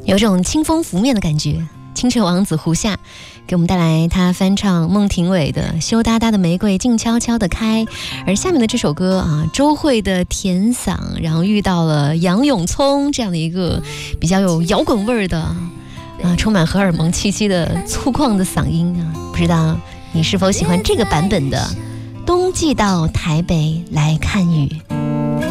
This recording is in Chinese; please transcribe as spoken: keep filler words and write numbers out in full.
有种清风拂面的感觉。清泉王子胡夏给我们带来他翻唱孟庭苇的《羞答答的玫瑰静悄悄地开》，而下面的这首歌啊，周蕙的甜嗓，然后遇到了杨永聪这样的一个比较有摇滚味儿的啊，充满荷尔蒙气息的粗犷的嗓音啊，不知道你是否喜欢这个版本的《冬季到台北来看雨》。